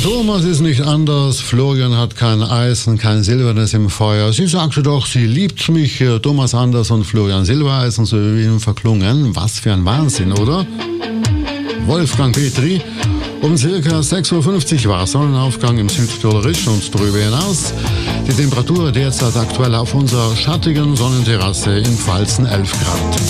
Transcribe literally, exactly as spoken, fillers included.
Thomas ist nicht anders. Florian hat kein Eisen, kein Silbernes im Feuer. Sie sagte doch, sie liebt mich. Thomas Anders und Florian Silbereisen, so wie ihm verklungen. Was für ein Wahnsinn, oder? Wolfgang Petri. Um circa sechs Uhr fünfzig war Sonnenaufgang im Südtirolerisch und darüber hinaus. Die Temperatur derzeit aktuell auf unserer schattigen Sonnenterrasse in Pfalzen elf Grad.